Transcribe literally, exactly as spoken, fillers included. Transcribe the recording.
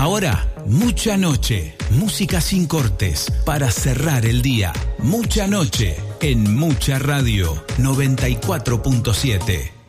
Ahora, Mucha Noche, música sin cortes para cerrar el día. Mucha Noche en Mucha Radio noventa y cuatro punto siete.